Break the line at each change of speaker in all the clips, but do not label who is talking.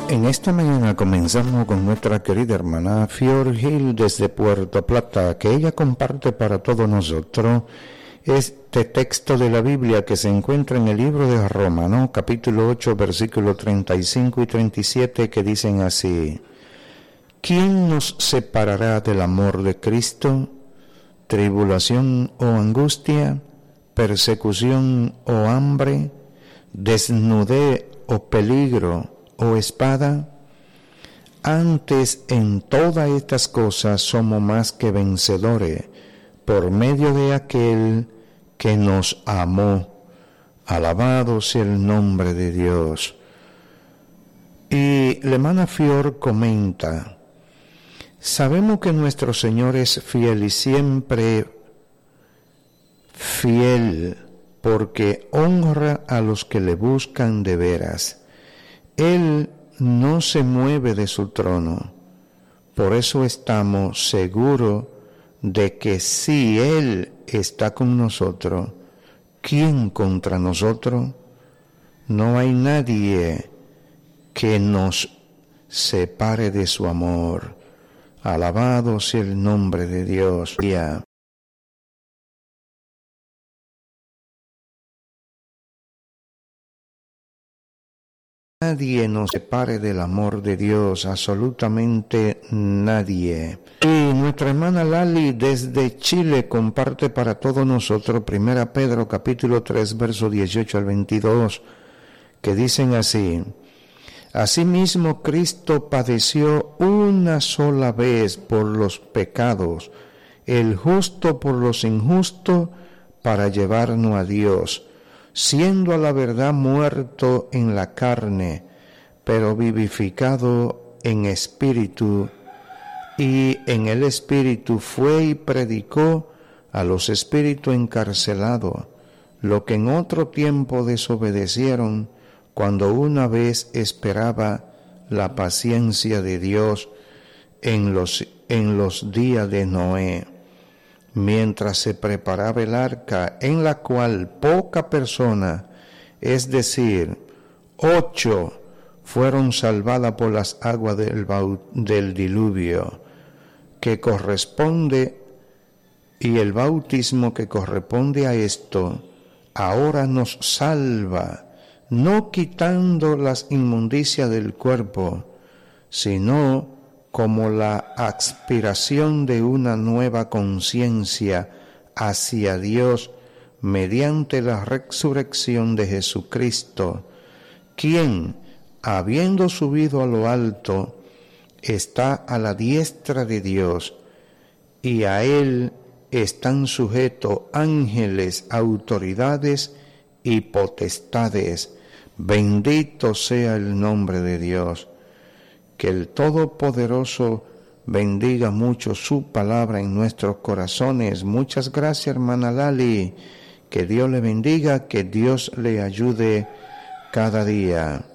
En esta mañana comenzamos con nuestra querida hermana Fior Gil desde Puerto Plata, que ella comparte para todos nosotros este texto de la Biblia que se encuentra en el libro de Romanos, capítulo 8, versículos 35 y 37, que dicen así: ¿Quién nos separará del amor de Cristo? ¿Tribulación o angustia? ¿Persecución o hambre? ¿Desnudez o peligro o espada? Antes en todas estas cosas somos más que vencedores por medio de aquel que nos amó. Alabado sea el nombre de Dios. Y la hermana Fior comenta: sabemos que nuestro Señor es fiel y siempre fiel, porque honra a los que le buscan de veras. Él no se mueve de su trono. Por eso estamos seguros de que si Él está con nosotros, ¿quién contra nosotros? No hay nadie que nos separe de su amor. Alabado sea el nombre de Dios. Nadie nos separe del amor de Dios, absolutamente nadie. Y nuestra hermana Lali desde Chile comparte para todos nosotros 1 Pedro capítulo 3, verso 18 al 22, que dicen así: Asimismo Cristo padeció una sola vez por los pecados, el justo por los injustos, para llevarnos a Dios, siendo a la verdad muerto en la carne, pero vivificado en espíritu, y en el espíritu fue y predicó a los espíritus encarcelados, lo que en otro tiempo desobedecieron, cuando una vez esperaba la paciencia de Dios en los días de Noé, mientras se preparaba el arca, en la cual poca persona, es decir, 8, fueron salvadas por las aguas del diluvio, que corresponde, y el bautismo que corresponde a esto, ahora nos salva, no quitando las inmundicias del cuerpo, sino como la aspiración de una nueva conciencia hacia Dios mediante la resurrección de Jesucristo, quien, habiendo subido a lo alto, está a la diestra de Dios, y a Él están sujetos ángeles, autoridades y potestades. Bendito sea el nombre de Dios. Que el Todopoderoso bendiga mucho su palabra en nuestros corazones. Muchas gracias, hermana Lali. Que Dios le bendiga, que Dios le ayude cada día.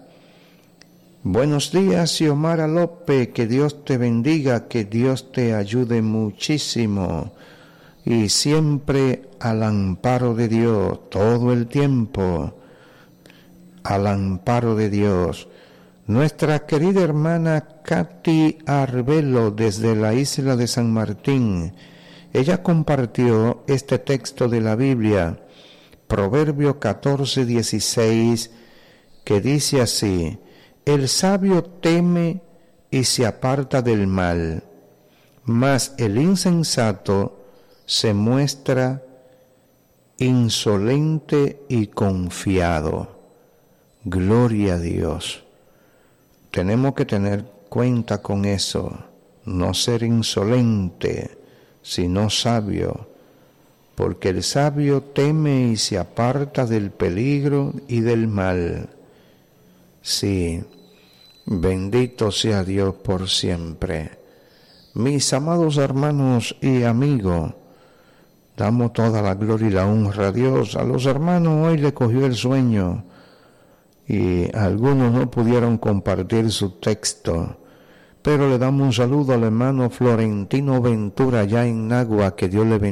Buenos días, Xiomara López. Que Dios te bendiga, que Dios te ayude muchísimo. Y siempre al amparo de Dios, todo el tiempo, al amparo de Dios. Nuestra querida hermana Katy Arbelo desde la isla de San Martín, ella compartió este texto de la Biblia, Proverbio 14:16, que dice así: el sabio teme y se aparta del mal, mas el insensato se muestra insolente y confiado. Gloria a Dios. Tenemos que tener cuenta con eso, no ser insolente, sino sabio, porque el sabio teme y se aparta del peligro y del mal. Sí, bendito sea Dios por siempre. Mis amados hermanos y amigos, damos toda la gloria y la honra a Dios. A los hermanos hoy le cogió el sueño, y algunos no pudieron compartir su texto, pero le damos un saludo al hermano Florentino Ventura allá en Nagua, que Dios le bendiga.